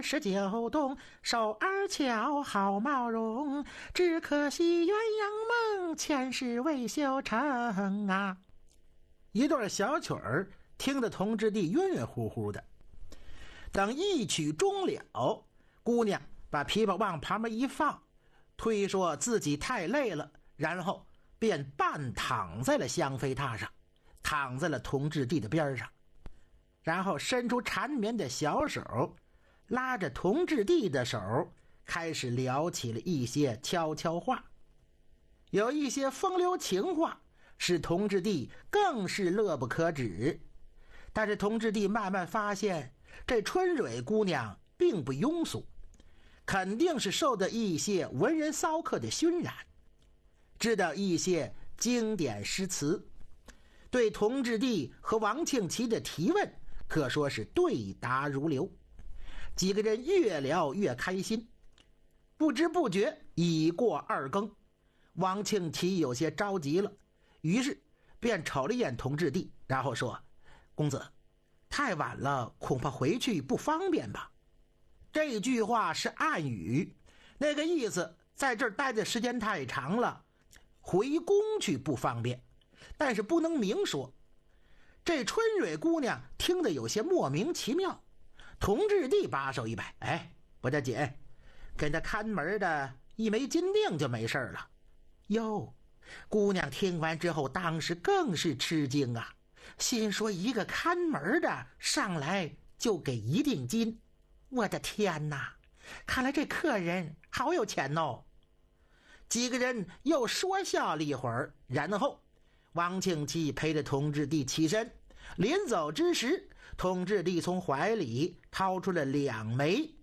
19洞，手儿巧，好貌容，只可惜鸳鸯梦，前世未修成啊。一段小曲儿听得童稚弟晕晕乎乎的。等一曲终了，姑娘把琵琶往旁边一放，推说自己太累了，然后便半躺在了香妃榻上，躺在了童稚弟的边上，然后伸出缠绵的小手，拉着童稚弟的手，开始聊起了一些悄悄话。有一些风流情话使童稚弟更是乐不可支。但是童稚弟慢慢发现，这春蕊姑娘并不庸俗，肯定是受到一些文人骚客的熏染，知道一些经典诗词，对童稚弟和王庆祺的提问可说是对答如流。几个人越聊越开心，不知不觉已过2更。王庆祺有些着急了，于是便瞅了一眼童稚弟，然后说：公子，太晚了，恐怕回去不方便吧。这句话是暗语，那个意思在这儿待的时间太长了，回宫去不方便，但是不能明说。这春蕊姑娘听得有些莫名其妙。童稚弟把手一摆：不得紧，跟他看门的一枚金锭就没事了。哟，姑娘听完之后当时更是吃惊啊，心说一个看门的上来就给1锭金，我的天哪，看来这客人好有钱哦。几个人又说笑了一会儿，然后王庆祺陪着童稚弟起身，临走之时，童稚弟从怀里掏出了2枚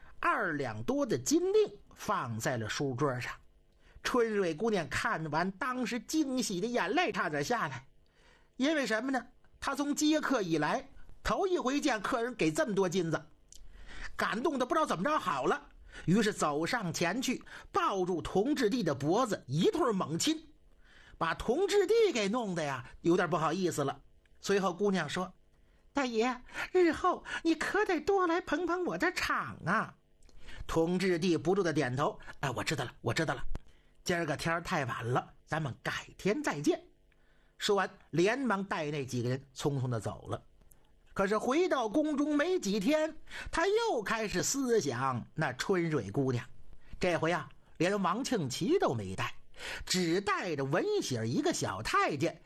2两多的金锭，放在了书桌上。春蕊姑娘看完，当时惊喜的眼泪差点下来。因为什么呢？她从接客以来头一回见客人给这么多金子，感动的不知道怎么着好了，于是走上前去，抱住童稚弟的脖子一通猛亲，把童稚弟给弄得呀有点不好意思了。随后姑娘说：大爷，日后你可得多来捧捧我的场啊。童稚弟不住的点头：我知道了，今儿个天太晚了，咱们改天再见。说完连忙带那几个人匆匆的走了。可是回到宫中没几天，他又开始思想那春蕊姑娘。这回啊，连王庆祺都没带，只带着文喜一个小太监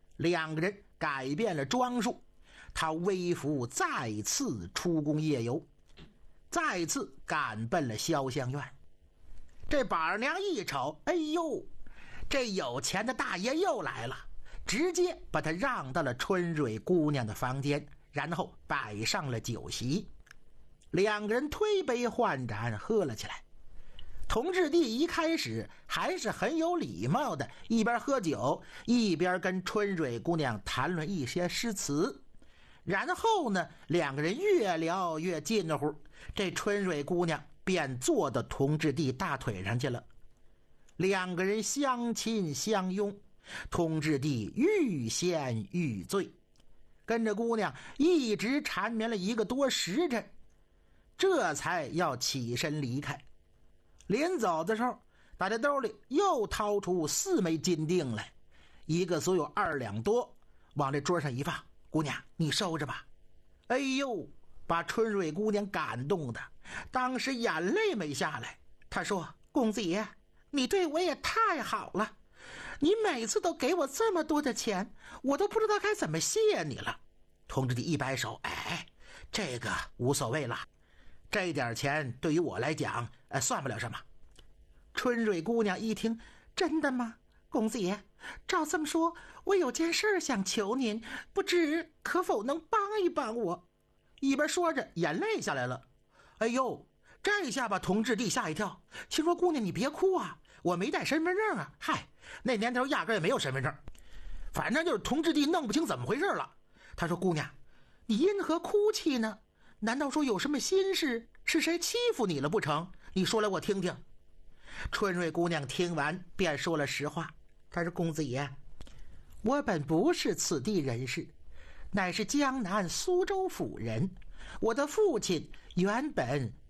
，2个人改变了装束。他微服再次出宫夜游，再次赶奔了潇湘院。这板娘一瞅，这有钱的大爷又来了，直接把他让到了春蕊姑娘的房间，然后摆上了酒席。2个人推杯换盏喝了起来。童稚弟一开始还是很有礼貌的，一边喝酒一边跟春蕊姑娘谈论一些诗词。然后呢，2个人越聊越近乎，这春蕊姑娘便坐到童稚弟大腿上去了。2个人相亲相拥，童稚弟愈陷愈醉，跟着姑娘一直缠绵了1个多时辰，这才要起身离开。临走的时候，打在兜里又掏出4枚金锭来，一个足有2两多，往这桌上一放：姑娘，你收着吧。把春蕊姑娘感动的当时眼泪没下来。她说：公子爷，你对我也太好了，你每次都给我这么多的钱，我都不知道该怎么谢你了。童稚弟一摆手：这个无所谓了，这点钱对于我来讲算不了什么。春蕊姑娘一听：真的吗？公子爷，照这么说，我有件事想求您，不知可否能帮一帮我。一边说着眼泪下来了。这下把童稚弟吓一跳，心说：姑娘你别哭啊，我没带身份证啊。那年头压根也没有身份证。反正就是童稚弟弄不清怎么回事了。他说：姑娘，你因何哭泣呢？难道说有什么心事，是谁欺负你了不成？你说来我听听。春蕊姑娘听完便说了实话，她说：公子爷，我本不是此地人士，乃是江南苏州府人，我的父亲原本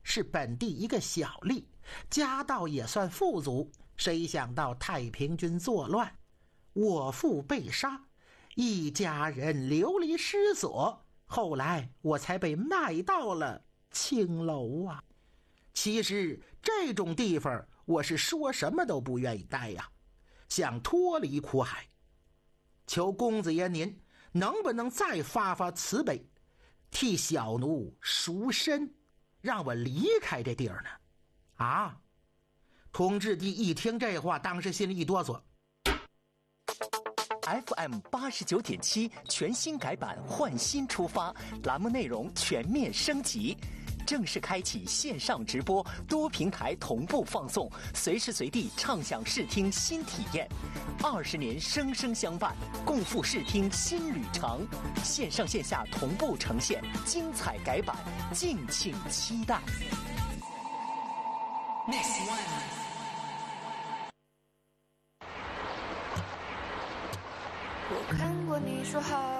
是本地一个小吏，家道也算富足。谁想到太平军作乱，我父被杀，一家人流离失所。后来我才被卖到了青楼啊。其实这种地方我是说什么都不愿意待呀，想脱离苦海。求公子爷您能不能再发发慈悲，替小奴赎身，让我离开这地儿呢？啊！同治帝一听这话，当时心里一哆嗦。 FM 89.7全新改版，换新出发，栏目内容全面升级，正式开启线上直播，多平台同步放送，随时随地畅享视听新体验。20年生生相伴，共赴视听新旅程，线上线下同步呈现，精彩改版，敬请期待。Next one。 我看过你说好